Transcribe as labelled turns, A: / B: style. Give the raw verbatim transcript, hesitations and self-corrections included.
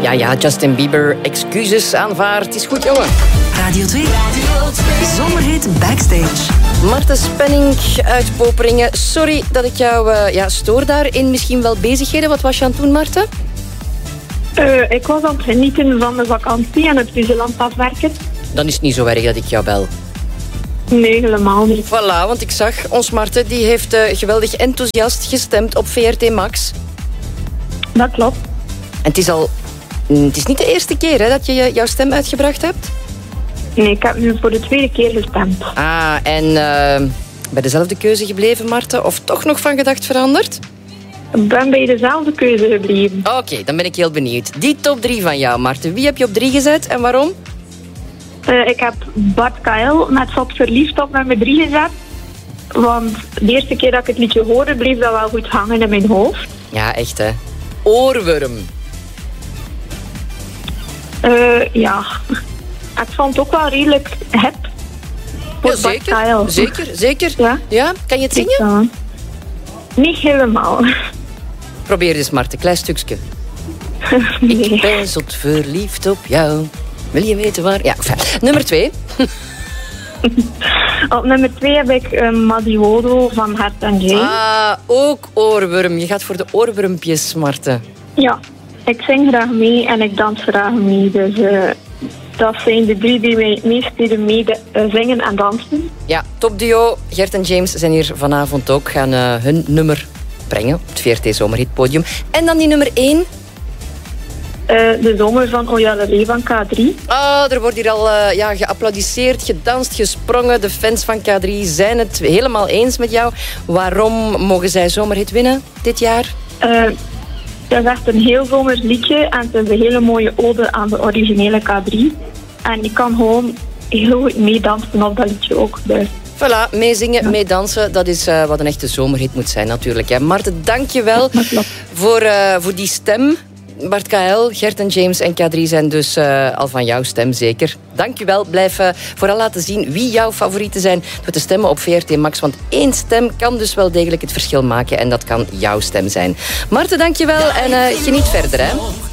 A: Ja, ja, Justin Bieber, excuses aanvaard. Het is goed, jongen.
B: Radio twee. Radio twee. Zomerhit Backstage.
A: Marten Spenning uit Poperingen. Sorry dat ik jou uh, ja, stoor daarin. Misschien wel bezigheden. Wat was je aan het doen, Marten?
C: Uh, ik was aan het genieten van de vakantie en het Friesland afwerken.
A: Dan is het niet zo erg dat ik jou bel.
C: Nee, helemaal niet.
A: Voilà, want ik zag, ons Marten die heeft uh, geweldig enthousiast gestemd op V R T Max.
C: Dat klopt.
A: En het is al... Het is niet de eerste keer hè, dat je jouw stem uitgebracht hebt?
C: Nee, ik heb nu voor de tweede keer gestemd.
A: Ah, en uh, bij dezelfde keuze gebleven, Marten? Of toch nog van gedacht veranderd?
C: Ik ben bij dezelfde keuze gebleven.
A: Oké, okay, dan ben ik heel benieuwd. Die top drie van jou, Marten. Wie heb je op drie gezet en waarom?
C: Uh, ik heb Bart K L met Zot Verliefd op nummer drie gezet. Want de eerste keer dat ik het liedje hoorde, bleef dat wel goed hangen in mijn hoofd.
A: Ja, echt hè. Oorworm.
C: Uh, ja, ik vond het ook wel redelijk hip.
A: Ja, zeker, zeker, zeker.
C: Ja?
A: Ja? Kan je het zingen?
C: Ja. Niet helemaal.
A: Probeer eens, Marten, klein stukje.
C: Nee.
A: Ik ben zot verliefd op jou. Wil je weten waar? Ja, enfin. Nummer twee.
C: Op nummer twee heb ik uh, Madiodo van Hart en Jay.
A: Ah, ook oorworm. Je gaat voor de oorwormpjes, Marten.
C: Ja, ik zing graag mee en ik dans graag mee. Dus uh, dat zijn de drie die mij het meest leren mee uh, zingen en dansen.
A: Ja, topduo. Gert en James zijn hier vanavond ook. Gaan uh, hun nummer brengen op het V R T Zomerhitpodium. En dan die nummer één.
C: Uh, de zomer van Ojalele van K drie.
A: Oh, er wordt hier al uh, ja, geapplaudisseerd, gedanst, gesprongen. De fans van K drie zijn het helemaal eens met jou. Waarom mogen zij Zomerhit winnen dit jaar?
C: Uh, dat is echt een heel zomers liedje en het is een hele mooie ode aan de originele K drie. En je kan gewoon heel goed meedansen op dat liedje ook. Dus.
A: Voilà, meezingen, ja. meedansen, dat is uh, wat een echte zomerhit moet zijn natuurlijk. Hè. Marten, dank je wel voor, uh, voor die stem. Bart K L, Gert en James en K drie zijn dus uh, al van jouw stem, zeker. Dank je wel. Blijf uh, vooral laten zien wie jouw favorieten zijn door te stemmen op V R T Max. Want één stem kan dus wel degelijk het verschil maken. En dat kan jouw stem zijn. Marten, dank je wel en uh, geniet verder, hè.